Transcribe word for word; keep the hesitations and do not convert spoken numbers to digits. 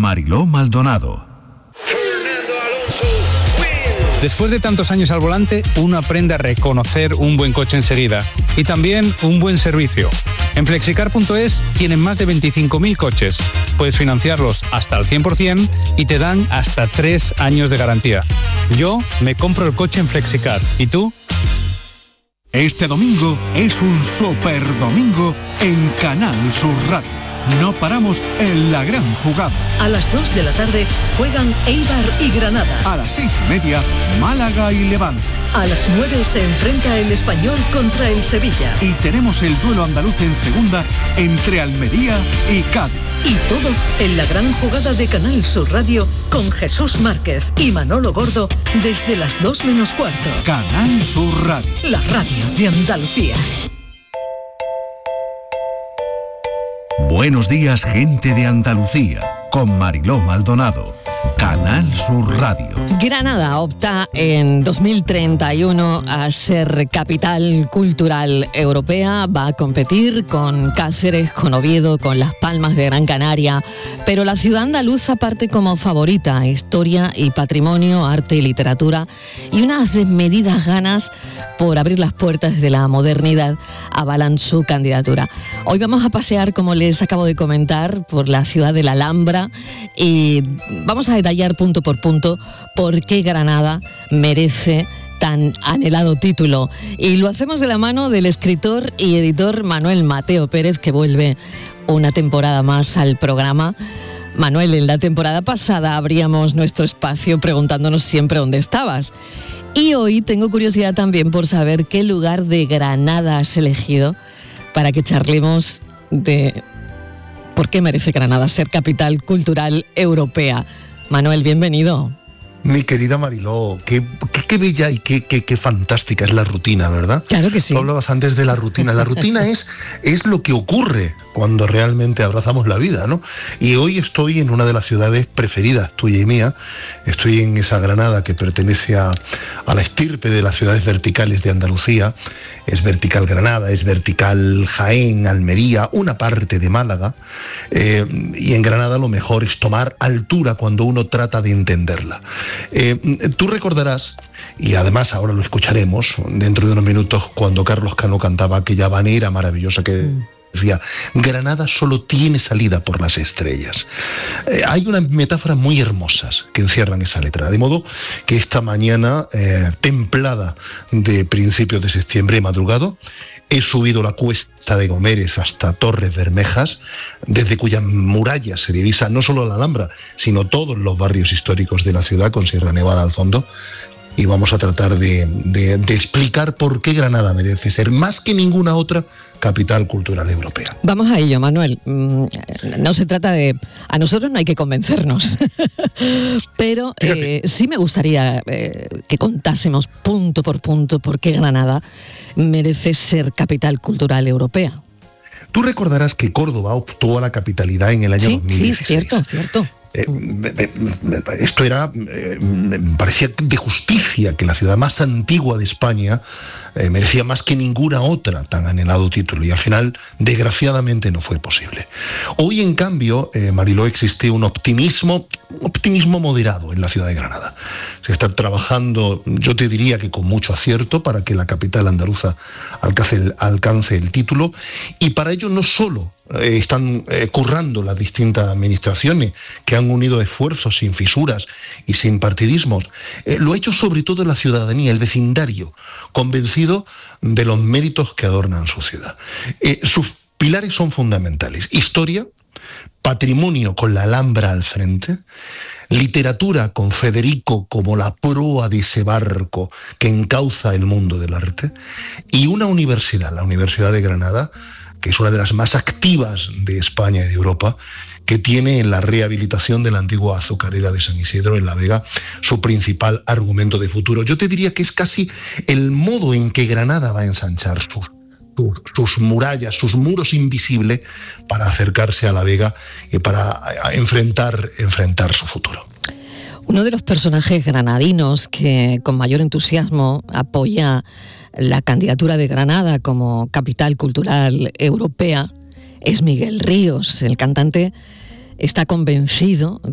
Mariló Maldonado. Después de tantos años al volante, uno aprende a reconocer un buen coche enseguida y también un buen servicio. En flexicar punto es tienen más de veinticinco mil coches. Puedes financiarlos hasta al cien por ciento y te dan hasta tres años de garantía. Yo me compro el coche en Flexicar. ¿Y tú? Este domingo es un super domingo en Canal Sur Radio. No paramos en la gran jugada. A las dos de la tarde juegan Eibar y Granada. A las seis y media, Málaga y Levante. A las nueve se enfrenta el Español contra el Sevilla. Y tenemos el duelo andaluz en segunda entre Almería y Cádiz. Y todo en la gran jugada de Canal Sur Radio con Jesús Márquez y Manolo Gordo desde las dos menos cuarto. Canal Sur Radio. La radio de Andalucía. Buenos días, gente de Andalucía, con Mariló Maldonado. Canal Sur Radio. Granada opta en dos mil treinta y uno a ser capital cultural europea. Va a competir con Cáceres, con Oviedo, con Las Palmas de Gran Canaria. Pero la ciudad andaluza parte como favorita. Historia y patrimonio, arte y literatura. Y unas desmedidas ganas por abrir las puertas de la modernidad avalan su candidatura. Hoy vamos a pasear, como les acabo de comentar, por la ciudad de la Alhambra y vamos a detallar punto por punto por qué Granada merece tan anhelado título. Y lo hacemos de la mano del escritor y editor Manuel Mateo Pérez, que vuelve una temporada más al programa. Manuel, en la temporada pasada abríamos nuestro espacio preguntándonos siempre dónde estabas. Y hoy tengo curiosidad también por saber qué lugar de Granada has elegido para que charlemos de por qué merece Granada ser capital cultural europea. Manuel, bienvenido. Mi querida Mariló, qué, qué, qué bella y qué, qué, qué fantástica es la rutina, ¿verdad? Claro que sí. Tú hablabas antes de la rutina. La rutina es, es lo que ocurre cuando realmente abrazamos la vida, ¿no? Y hoy estoy en una de las ciudades preferidas, tuya y mía. Estoy en esa Granada que pertenece a, a la estirpe de las ciudades verticales de Andalucía. Es vertical Granada, es vertical Jaén, Almería, una parte de Málaga. Eh, y en Granada lo mejor es tomar altura cuando uno trata de entenderla. Eh, tú recordarás, y además ahora lo escucharemos dentro de unos minutos, cuando Carlos Cano cantaba aquella habanera maravillosa que decía: Granada solo tiene salida por las estrellas. Eh, hay unas metáforas muy hermosas que encierran esa letra, de modo que esta mañana eh, templada de principios de septiembre, madrugado, he subido la cuesta de Gómez hasta Torres Bermejas, desde cuyas murallas se divisa no solo la Alhambra, sino todos los barrios históricos de la ciudad, con Sierra Nevada al fondo. Y vamos a tratar de, de, de explicar por qué Granada merece ser, más que ninguna otra, capital cultural europea. Vamos a ello, Manuel. No se trata de... A nosotros no hay que convencernos, pero eh, sí me gustaría eh, que contásemos punto por punto por qué Granada merece ser capital cultural europea. Tú recordarás que Córdoba optó a la capitalidad en el año sí, dos mil dieciséis. Sí, cierto, cierto. Eh, esto era, eh, me parecía de justicia que la ciudad más antigua de España eh, merecía más que ninguna otra tan anhelado título, y al final, desgraciadamente, no fue posible. Hoy, en cambio, eh, Mariló, existe un optimismo, optimismo moderado en la ciudad de Granada. Se está trabajando, yo te diría que con mucho acierto, para que la capital andaluza alcance el, alcance el título, y para ello no solo Eh, están eh, currando las distintas administraciones que han unido esfuerzos sin fisuras y sin partidismos. Eh, lo ha hecho sobre todo la ciudadanía, el vecindario, convencido de los méritos que adornan su ciudad. Eh, sus pilares son fundamentales: historia, patrimonio con la Alhambra al frente, literatura con Federico como la proa de ese barco que encauza el mundo del arte, y una universidad, la Universidad de Granada, que es una de las más activas de España y de Europa, que tiene en la rehabilitación de la antigua azucarera de San Isidro, en La Vega, su principal argumento de futuro. Yo te diría que es casi el modo en que Granada va a ensanchar sus, sus, sus murallas, sus muros invisibles, para acercarse a La Vega y para enfrentar, enfrentar su futuro. Uno de los personajes granadinos que con mayor entusiasmo apoya la candidatura de Granada como capital cultural europea es Miguel Ríos. El cantante está convencido